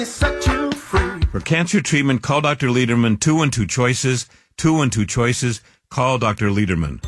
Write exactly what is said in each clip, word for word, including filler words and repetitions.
Set you free. For cancer treatment, call Doctor Lederman. Two and two choices. Two and two choices. Call Doctor Lederman.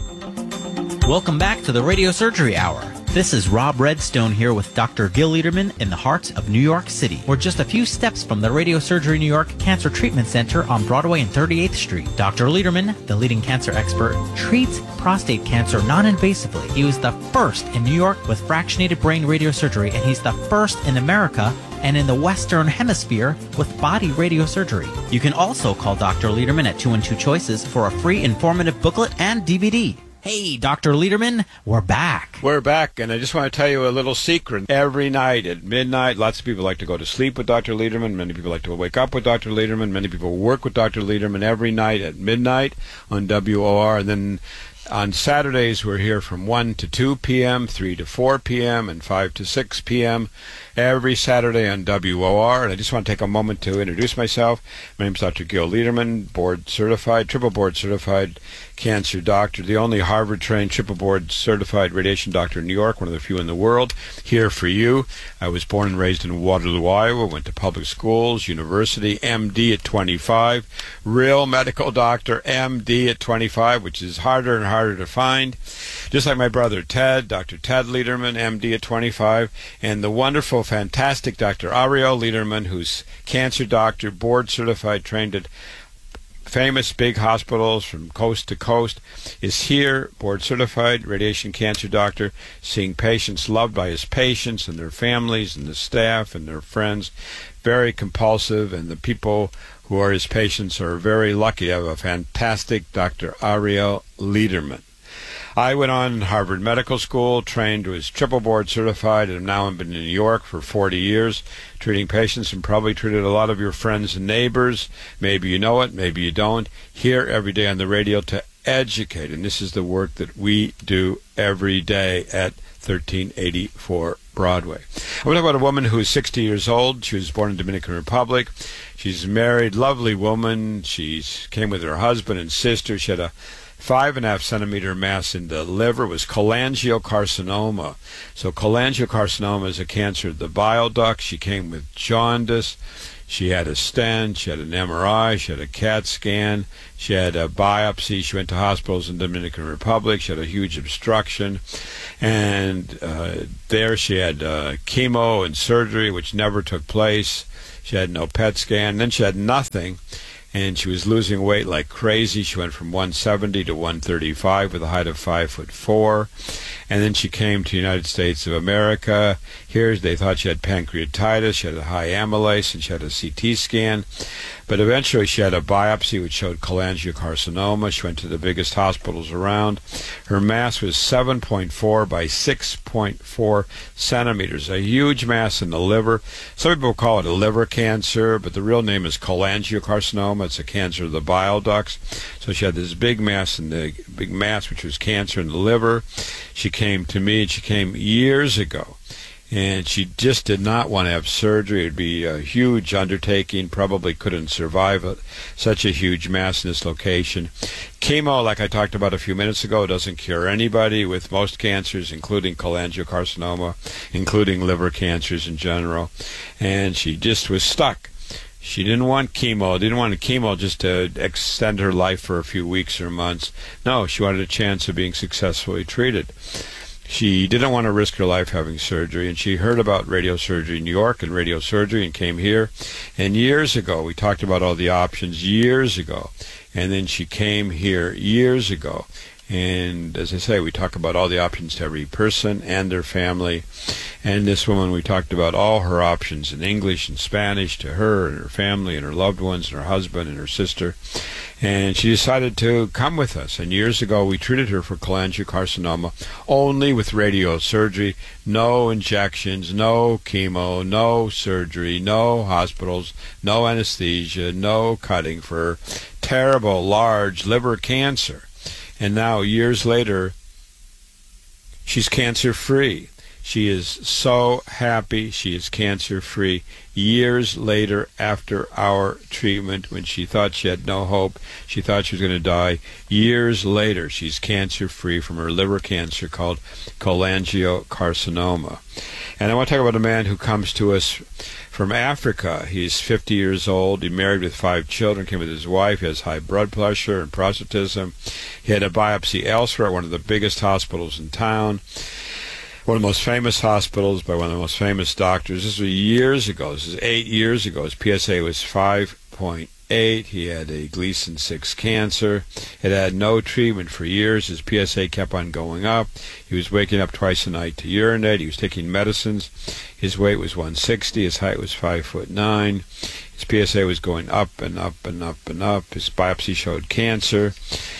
Welcome back to the Radio Surgery Hour. This is Rob Redstone here with Doctor Gil Lederman in the heart of New York City. We're just a few steps from the Radio Surgery New York Cancer Treatment Center on Broadway and thirty-eighth Street. Doctor Lederman, the leading cancer expert, treats prostate cancer non-invasively. He was the first in New York with fractionated brain radiosurgery, and he's the first in America and in the Western Hemisphere with body radiosurgery. You can also call Doctor Lederman at two and two choices for a free informative booklet and D V D. Hey, Doctor Lederman, we're back. We're back, and I just want to tell you a little secret. Every night at midnight, lots of people like to go to sleep with Doctor Lederman. Many people like to wake up with Doctor Lederman. Many people work with Doctor Lederman every night at midnight on W O R. And then on Saturdays, we're here from one to two p.m., three to four p.m., and five to six p.m. every Saturday on W O R. And I just want to take a moment to introduce myself. My name is Doctor Gil Lederman, board certified, triple board certified cancer doctor, the only Harvard-trained triple board certified radiation doctor in New York, one of the few in the world, here for you. I was born and raised in Waterloo, Iowa, went to public schools, university, M D at twenty-five, real medical doctor, M D at twenty-five, which is harder and harder to find. Just like my brother Ted, Doctor Ted Lederman, M D at twenty-five, and the wonderful, fantastic Doctor Ariel Lederman, who's cancer doctor, board certified, trained at famous big hospitals from coast to coast, is here, board certified radiation cancer doctor, seeing patients, loved by his patients and their families and the staff and their friends, very compulsive, and the people who are his patients are very lucky to have a fantastic Doctor Ariel Lederman. I went on Harvard Medical School, trained, was triple board certified, and now I've been in New York for forty years, treating patients, and probably treated a lot of your friends and neighbors. Maybe you know it, maybe you don't. Here every day on the radio to educate, and this is the work that we do every day at thirteen eighty-four Broadway. I want to talk about a woman who is sixty years old. She was born in Dominican Republic. She's a married, lovely woman. She came with her husband and sister. She had a five and a half centimeter mass in the liver, was cholangiocarcinoma. So cholangiocarcinoma is a cancer of the bile duct. She came with jaundice. She had a stent. She had an M R I. She had a CAT scan. She had a biopsy. She went to hospitals in the Dominican Republic. She had a huge obstruction. And uh, there she had uh, chemo and surgery, which never took place. She had no P E T scan. Then she had nothing. And she was losing weight like crazy. She went from one seventy to one thirty-five with a height of five foot four. And then she came to the United States of America. Here they thought she had pancreatitis. She had a high amylase, and she had a C T scan. But eventually she had a biopsy which showed cholangiocarcinoma. She went to the biggest hospitals around. Her mass was seven point four by six point four centimeters, a huge mass in the liver. Some people call it a liver cancer, but the real name is cholangiocarcinoma. It's a cancer of the bile ducts. So she had this big mass in the big mass, which was cancer in the liver. She came to me, and she came years ago. And she just did not want to have surgery. It would be a huge undertaking, probably couldn't survive a, such a huge mass in this location. Chemo, like I talked about a few minutes ago, doesn't cure anybody with most cancers, including cholangiocarcinoma, including liver cancers in general. And she just was stuck. She didn't want chemo, didn't want chemo just to extend her life for a few weeks or months. No, she wanted a chance of being successfully treated. She didn't want to risk her life having surgery, and she heard about radiosurgery in New York and radiosurgery and came here. And years ago, we talked about all the options years ago, and then she came here years ago. And as I say, we talk about all the options to every person and their family. And this woman, we talked about all her options in English and Spanish to her and her family and her loved ones and her husband and her sister. And she decided to come with us. And years ago, we treated her for cholangiocarcinoma only with radiosurgery, no injections, no chemo, no surgery, no hospitals, no anesthesia, no cutting for terrible, large liver cancer. And now, years later, she's cancer-free. She is so happy she is cancer-free. Years later, after our treatment, when she thought she had no hope, she thought she was going to die, years later, she's cancer-free from her liver cancer called cholangiocarcinoma. And I want to talk about a man who comes to us from Africa. He's fifty years old. He married with five children, came with his wife. He has high blood pressure and prostatism. He had a biopsy elsewhere at one of the biggest hospitals in town, one of the most famous hospitals by one of the most famous doctors. This was years ago. This is eight years ago. His P S A was five point eight. He had a Gleason six cancer. It had no treatment for years. His P S A kept on going up. He was waking up twice a night to urinate. He was taking medicines. His weight was one sixty. His height was five foot nine. His P S A was going up and up and up and up. His biopsy showed cancer.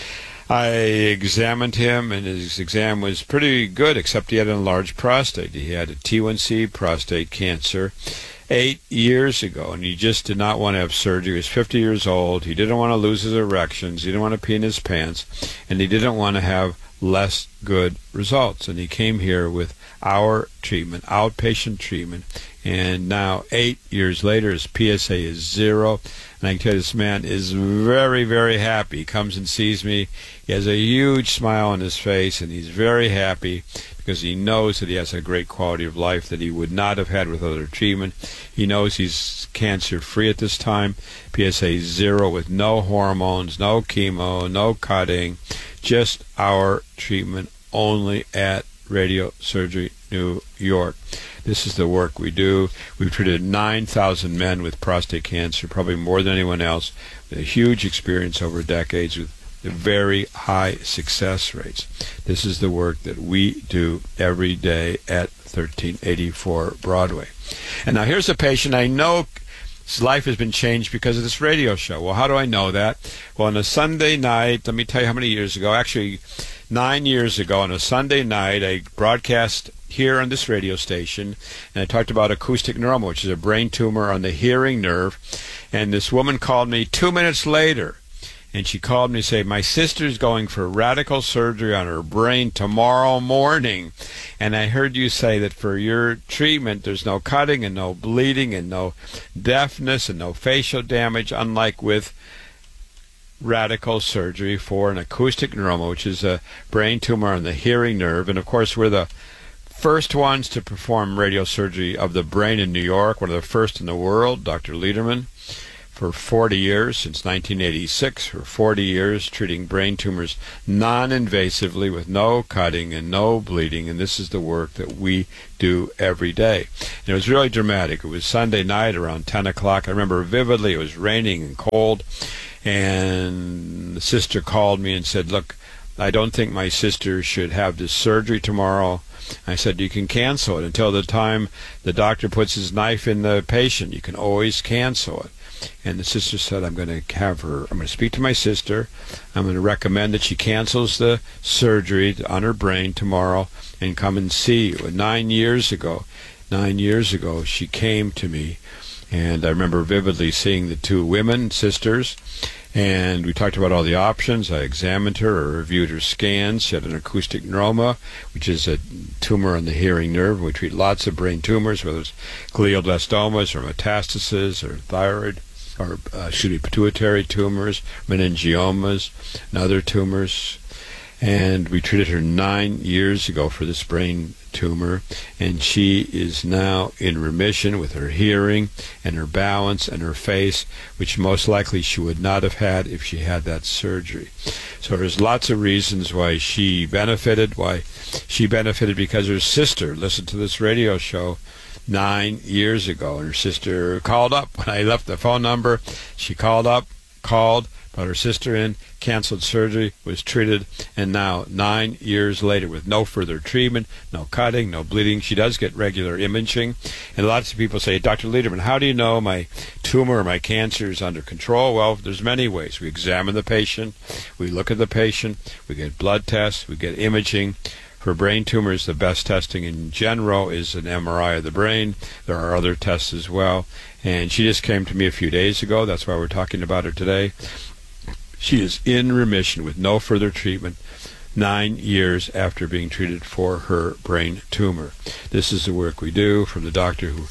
I examined him, and his exam was pretty good, except he had an enlarged prostate. He had a T one C prostate cancer eight years ago, and he just did not want to have surgery. He was fifty years old. He didn't want to lose his erections. He didn't want to pee in his pants, and he didn't want to have less good results. And he came here with our treatment, outpatient treatment, and now eight years later, his P S A is zero. And I can tell you, this man is very, very happy. He comes and sees me. He has a huge smile on his face, and he's very happy because he knows that he has a great quality of life that he would not have had with other treatment. He knows he's cancer-free at this time. P S A zero with no hormones, no chemo, no cutting, just our treatment only at Radio Surgery New York. This is the work we do. We've treated nine thousand men with prostate cancer, probably more than anyone else, with a huge experience over decades with very high success rates. This is the work that we do every day at thirteen eighty-four Broadway. And now here's a patient I know his life has been changed because of this radio show. Well, how do I know that? Well, on a Sunday night, let me tell you how many years ago, actually nine years ago, on a Sunday night, I broadcast here on this radio station, and I talked about acoustic neuroma, which is a brain tumor on the hearing nerve. And this woman called me two minutes later, and she called me to say, my sister's going for radical surgery on her brain tomorrow morning. And I heard you say that for your treatment, there's no cutting and no bleeding and no deafness and no facial damage, unlike with radical surgery for an acoustic neuroma, which is a brain tumor on the hearing nerve. And of course, we're the first ones to perform radiosurgery of the brain in New York, one of the first in the world. Doctor Lederman, for forty years, since nineteen eighty-six, for forty years, treating brain tumors non-invasively with no cutting and no bleeding, and this is the work that we do every day. And it was really dramatic. It was Sunday night around ten o'clock. I remember vividly. It was raining and cold, and the sister called me and said, look, I don't think my sister should have this surgery tomorrow. I said, you can cancel it until the time the doctor puts his knife in the patient. You can always cancel it. And the sister said, I'm going to have her, I'm going to speak to my sister. I'm going to recommend that she cancels the surgery on her brain tomorrow and come and see you. And nine years ago, nine years ago, she came to me, and I remember vividly seeing the two women, sisters, and we talked about all the options. I examined her, I reviewed her scans. She had an acoustic neuroma, which is a tumor on the hearing nerve. We treat lots of brain tumors, whether it's glioblastomas or metastases or thyroid, or uh, should be pituitary tumors, meningiomas, and other tumors. And we treated her nine years ago for this brain tumor, and she is now in remission with her hearing and her balance and her face, which most likely she would not have had if she had that surgery. So there's lots of reasons why she benefited, why she benefited because her sister listened to this radio show nine years ago, and her sister called up. When I left the phone number, she called up, called, brought her sister in, canceled surgery, was treated, and now, nine years later, with no further treatment, no cutting, no bleeding, she does get regular imaging. And lots of people say, Doctor Lederman, how do you know my tumor or my cancer is under control? Well, there's many ways. We examine the patient, we look at the patient, we get blood tests, we get imaging. For brain tumors, the best testing in general is an M R I of the brain. There are other tests as well. And she just came to me a few days ago. That's why we're talking about her today. She is in remission with no further treatment, nine years after being treated for her brain tumor. This is the work we do from the doctor who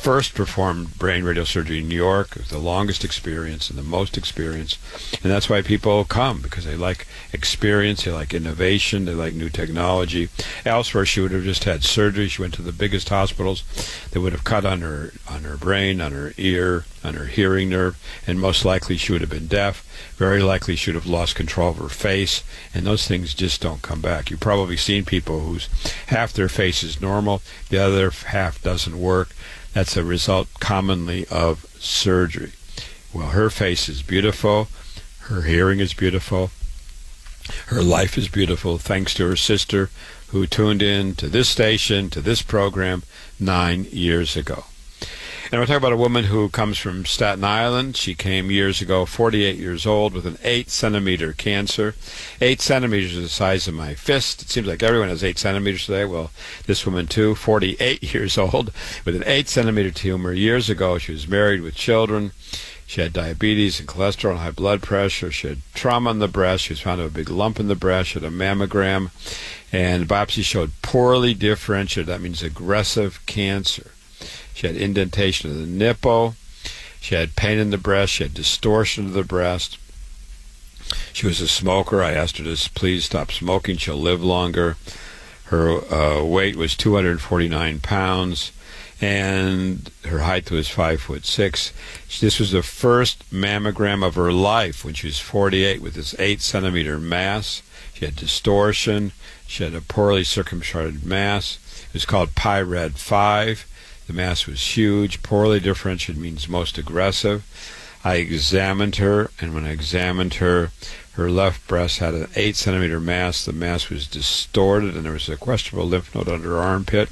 first performed brain radiosurgery in New York, with the longest experience and the most experience. And that's why people come, because they like experience, they like innovation, they like new technology. Elsewhere, she would have just had surgery. She went to the biggest hospitals. They would have cut on her, on her brain, on her ear, on her hearing nerve, and most likely she would have been deaf. Very likely she would have lost control of her face, and those things just don't come back. You've probably seen people whose half their face is normal, the other half doesn't work. That's a result commonly of surgery. Well, her face is beautiful, her hearing is beautiful, her life is beautiful, thanks to her sister who tuned in to this station, to this program, nine years ago. And we're talking about a woman who comes from Staten Island. She came years ago, forty-eight years old, with an eight centimeter cancer. Eight centimeters is the size of my fist. It seems like everyone has eight centimeters today. Well, this woman too, forty-eight years old, with an eight centimeter tumor. Years ago, she was married with children. She had diabetes and cholesterol and high blood pressure. She had trauma in the breast. She was found to have a big lump in the breast. She had a mammogram, and biopsy showed poorly differentiated. That means aggressive cancer. She had indentation of the nipple. She had pain in the breast. She had distortion of the breast. She was a smoker. I asked her to please stop smoking. She'll live longer. Her uh, weight was two hundred forty-nine pounds, and her height was five foot six. This was the first mammogram of her life when she was forty-eight, with this eight centimeter mass. She had distortion. She had a poorly circumscribed mass. It was called P I R A D five. The mass was huge, poorly differentiated means most aggressive. I examined her, and when I examined her, her left breast had an eight centimeter mass. The mass was distorted, and there was a questionable lymph node under her armpit.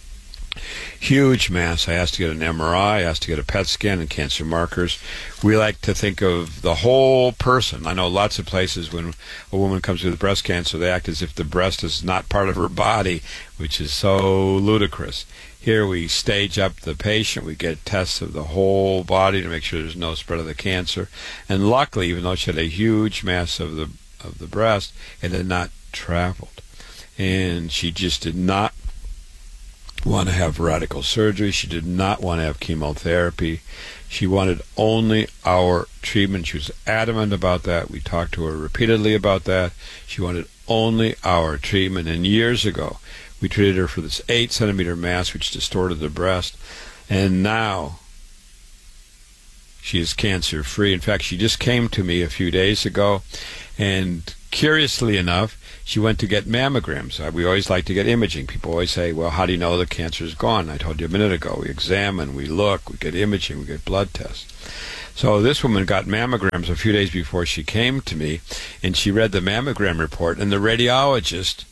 Huge mass. I asked to get an M R I, I asked to get a P E T scan and cancer markers. We like to think of the whole person. I know lots of places when a woman comes with breast cancer, they act as if the breast is not part of her body, which is so ludicrous. Here we stage up the patient, we get tests of the whole body to make sure there's no spread of the cancer. And luckily, even though she had a huge mass of the of the breast, it had not traveled. And she just did not want to have radical surgery. She did not want to have chemotherapy. She wanted only our treatment. She was adamant about that. We talked to her repeatedly about that. She wanted only our treatment. And years ago, we treated her for this eight centimeter mass which distorted the breast, and now she is cancer free. In fact, she just came to me a few days ago, and curiously enough, she went to get mammograms. We always like to get imaging. People always say, well, how do you know the cancer is gone? I told you a minute ago, we examine, we look, we get imaging, we get blood tests. So this woman got mammograms a few days before she came to me, and she read the mammogram report, and the radiologist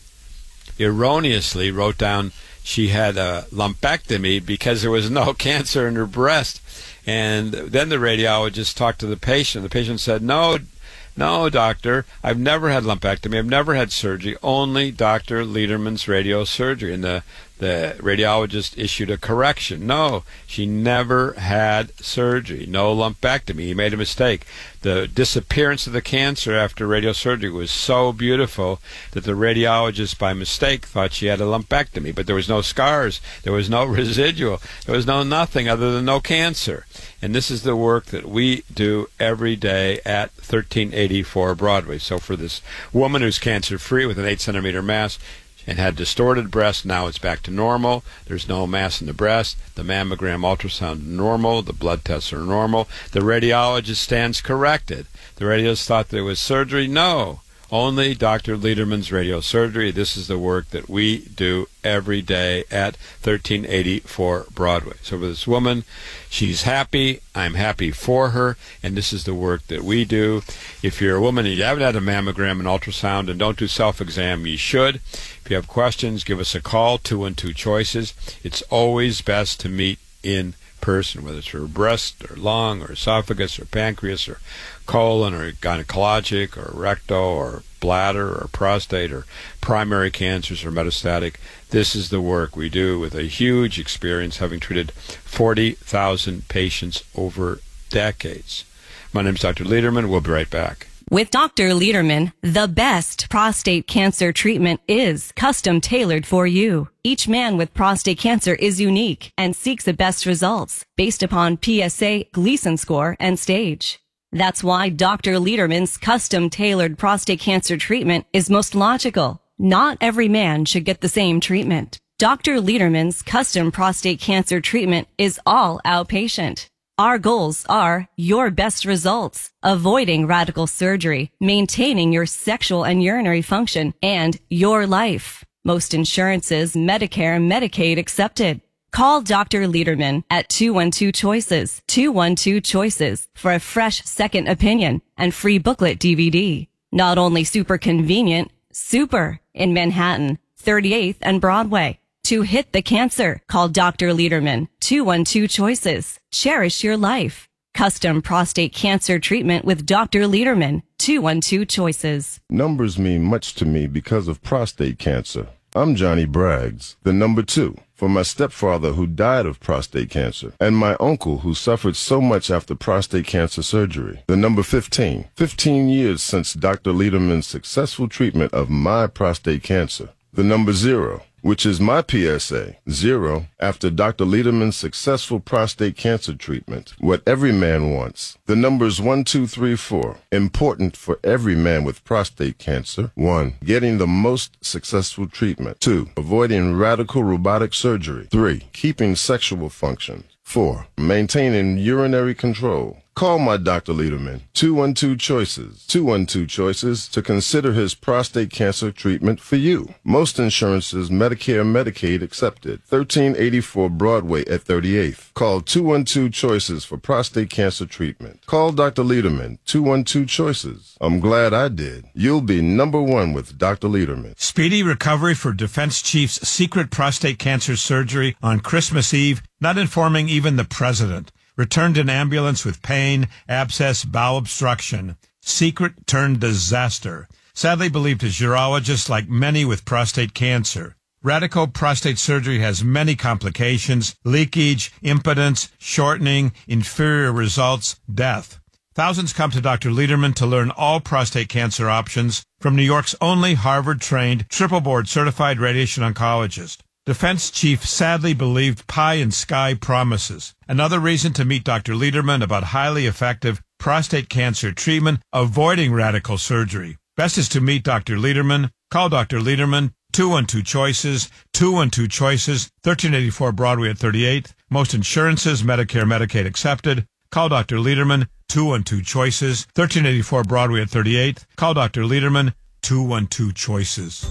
erroneously wrote down she had a lumpectomy because there was no cancer in her breast. And then the radiologist talked to the patient. The patient said, no, no, doctor, I've never had lumpectomy. I've never had surgery, only Doctor Lederman's radiosurgery. And the, the radiologist issued a correction. No, she never had surgery, no lumpectomy. He made a mistake. The disappearance of the cancer after radiosurgery was so beautiful that the radiologist, by mistake, thought she had a lumpectomy. But there was no scars. There was no residual. There was no nothing other than no cancer. And this is the work that we do every day at thirteen eighty-four Broadway. So for this woman who's cancer-free with an eight centimeter mass and had distorted breast, now it's back to normal. There's no mass in the breast. The mammogram ultrasound normal. The blood tests are normal. The radiologist stands corrected. The radiologist thought there was surgery. No. Only Doctor Lederman's radiosurgery. This is the work that we do every day at thirteen eighty-four Broadway. So for this woman, she's happy. I'm happy for her. And this is the work that we do. If you're a woman and you haven't had a mammogram and ultrasound and don't do self-exam, you should. If you have questions, give us a call, two one two choices. It's always best to meet in person, whether it's for breast or lung or esophagus or pancreas or colon or gynecologic or rectal or bladder or prostate or primary cancers or metastatic. This is the work we do with a huge experience, having treated forty thousand patients over decades. My name is Doctor Lederman. We'll be right back. With Doctor Lederman, the best prostate cancer treatment is custom tailored for you. Each man with prostate cancer is unique and seeks the best results based upon P S A, Gleason score, and stage. That's why Doctor Lederman's custom tailored prostate cancer treatment is most logical. Not every man should get the same treatment. Doctor Lederman's custom prostate cancer treatment is all outpatient. Our goals are your best results, avoiding radical surgery, maintaining your sexual and urinary function, and your life. Most insurances, Medicare and Medicaid accepted. Call Doctor Lederman at two one two choices, two one two choices for a fresh second opinion and free booklet D V D. Not only super convenient, super in Manhattan, thirty-eighth and Broadway. To hit the cancer, call Doctor Lederman, two one two choices. Cherish your life. Custom prostate cancer treatment with Doctor Lederman, two one two choices. Numbers mean much to me because of prostate cancer. I'm Johnny Braggs, the number two, for my stepfather who died of prostate cancer, and my uncle who suffered so much after prostate cancer surgery. The number fifteen, fifteen years since Doctor Lederman's successful treatment of my prostate cancer. The number zero, which is my P S A, zero, after Doctor Lederman's successful prostate cancer treatment. What every man wants. The numbers one, two, three, four, important for every man with prostate cancer. One, getting the most successful treatment. Two, avoiding radical robotic surgery. Three, keeping sexual function. Four, maintaining urinary control. Call my Doctor Lederman, two one two choices, two one two choices to consider his prostate cancer treatment for you. Most insurances, Medicare and Medicaid accepted. thirteen eighty-four Broadway at thirty-eighth. Call two one two choices for prostate cancer treatment. Call Doctor Lederman, two one two choices. I'm glad I did. You'll be number one with Doctor Lederman. Speedy recovery for Defense Chief's secret prostate cancer surgery on Christmas Eve, not informing even the president. Returned in ambulance with pain, abscess, bowel obstruction. Secret turned disaster. Sadly believed his urologist, like many with prostate cancer. Radical prostate surgery has many complications: leakage, impotence, shortening, inferior results, death. Thousands come to Doctor Lederman to learn all prostate cancer options from New York's only Harvard-trained, triple-board certified radiation oncologist. Defense Chief sadly believed pie in sky promises. Another reason to meet Doctor Lederman about highly effective prostate cancer treatment, avoiding radical surgery. Best is to meet Doctor Lederman. Call Doctor Lederman, two one two choices, two one two choices, thirteen eighty-four Broadway at thirty-eighth. Most insurances, Medicare, Medicaid accepted. Call Doctor Lederman, two one two choices, thirteen eighty-four Broadway at thirty-eighth. Call Doctor Lederman, two one two choices.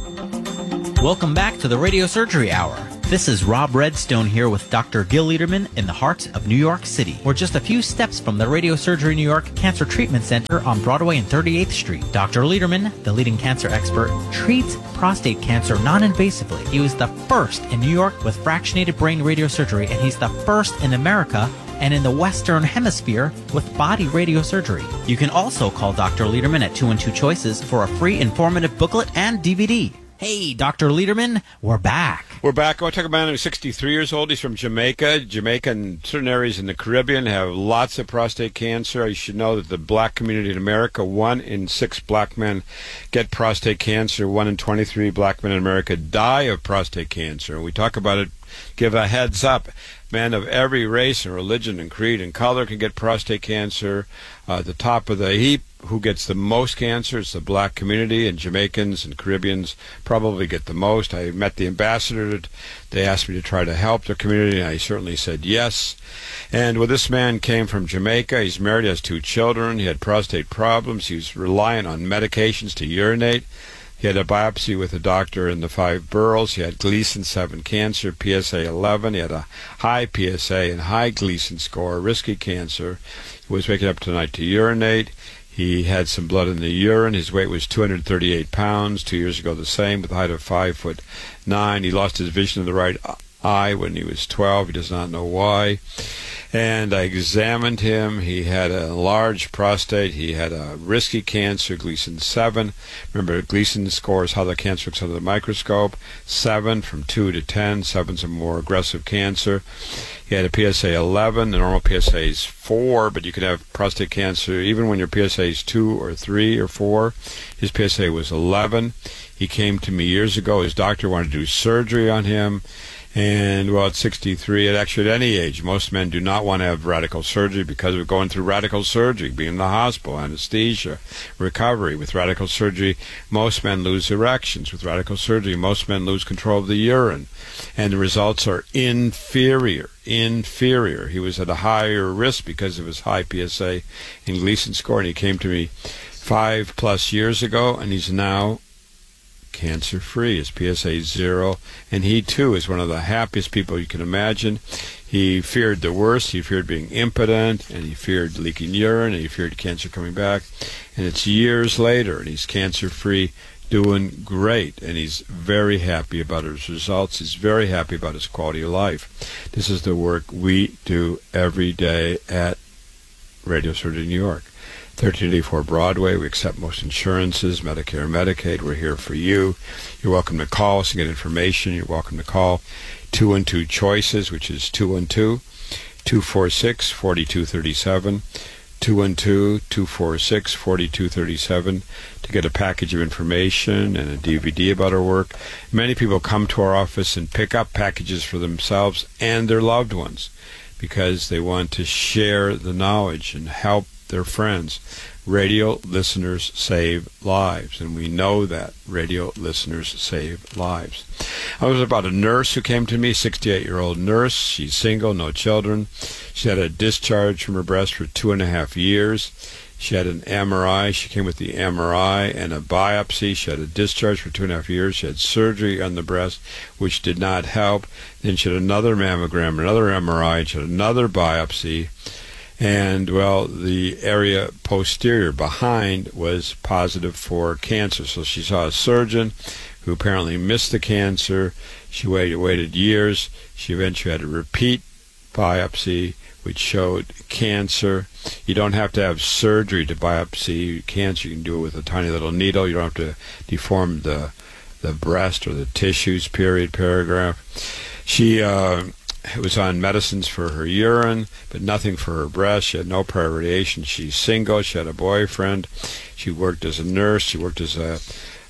Welcome back to the Radio Surgery Hour. This is Rob Redstone here with Doctor Gil Lederman in the heart of New York City. We're just a few steps from the Radio Surgery New York Cancer Treatment Center on Broadway and thirty-eighth Street. Doctor Lederman, the leading cancer expert, treats prostate cancer non-invasively. He was the first in New York with fractionated brain radiosurgery, and he's the first in America and in the Western Hemisphere with body radiosurgery. You can also call Doctor Lederman at two one two choices for a free informative booklet and D V D. Hey, Doctor Lederman, we're back. We're back. I want to talk about a man who's sixty-three years old. He's from Jamaica. Jamaica and certain areas in the Caribbean have lots of prostate cancer. You should know that the black community in America, one in six black men get prostate cancer. One in twenty-three black men in America die of prostate cancer. We talk about it, give a heads up. Men of every race and religion and creed and color can get prostate cancer. Uh, at the top of the heap, who gets the most cancer? It's the black community, and Jamaicans and Caribbeans probably get the most. I met the ambassador. They asked me to try to help their community, and I certainly said yes. And well, this man came from Jamaica. He's married, has two children. He had prostate problems. He was reliant on medications to urinate. He had a biopsy with a doctor in the five boroughs. He had Gleason seven cancer, P S A eleven. He had a high P S A and high Gleason score, risky cancer. He was waking up tonight to urinate. He had some blood in the urine. His weight was two hundred thirty-eight pounds. Two years ago, the same, with a height of five foot nine. He lost his vision of the right eye when he was twelve. He does not know why. And I examined him. He had a large prostate. He had a risky cancer, Gleason seven. Remember, Gleason scores how the cancer looks under the microscope. seven from two to ten. seven's a more aggressive cancer. He had a P S A eleven. The normal P S A is four, but you can have prostate cancer even when your P S A is two or three or four. His P S A was eleven. He came to me years ago. His doctor wanted to do surgery on him. And, well, at sixty-three, at actually at any age, most men do not want to have radical surgery because of going through radical surgery, being in the hospital, anesthesia, recovery. With radical surgery, most men lose erections. With radical surgery, most men lose control of the urine. And the results are inferior, inferior. He was at a higher risk because of his high P S A and Gleason score, and he came to me five plus years ago, and he's now cancer-free. His P S A is zero, and he too is one of the happiest people you can imagine. He feared the worst. He feared being impotent, and he feared leaking urine, and he feared cancer coming back. And it's years later, and he's cancer-free, doing great, and he's very happy about his results. He's very happy about his quality of life. This is the work we do every day at Radio Surgery New York. thirteen eighty-four Broadway. We accept most insurances, Medicare and Medicaid. We're here for you. You're welcome to call us and get information. You're welcome to call two one two CHOICES, which is two one two, two four six, four two three seven, two one two, two four six, four two three seven, to get a package of information and a D V D about our work. Many people come to our office and pick up packages for themselves and their loved ones because they want to share the knowledge and help their friends. Radio listeners save lives, and we know that radio listeners save lives. I was about a nurse who came to me, sixty-eight-year-old nurse. She's single, no children. She had a discharge from her breast for two and a half years. She had an M R I. She came with the M R I and a biopsy. She had a discharge for two and a half years. She had surgery on the breast, which did not help. Then she had another mammogram, another M R I, and she had another biopsy. And, well, the area posterior behind was positive for cancer. So she saw a surgeon who apparently missed the cancer. She waited, waited years. She eventually had a repeat biopsy, which showed cancer. You don't have to have surgery to biopsy cancer. You can do it with a tiny little needle. You don't have to deform the, the breast or the tissues, period, paragraph. She... Uh, was on medicines for her urine, but nothing for her breast. She had no prior radiation. She's single. She had a boyfriend. She worked as a nurse. She worked as a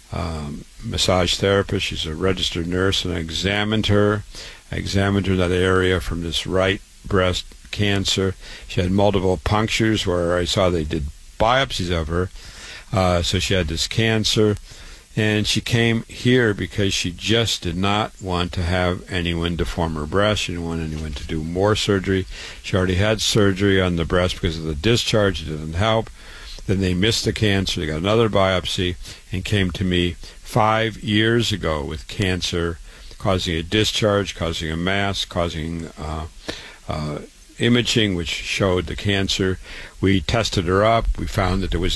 um, massage therapist. She's a registered nurse, and I examined her. I examined her in that area from this right breast cancer. She had multiple punctures where I saw they did biopsies of her. Uh, so she had this cancer. And she came here because she just did not want to have anyone deform her breast. She didn't want anyone to do more surgery. She already had surgery on the breast because of the discharge. It didn't help. Then they missed the cancer. They got another biopsy and came to me five years ago with cancer causing a discharge, causing a mass, causing uh, uh, imaging, which showed the cancer. We tested her up. We found that there was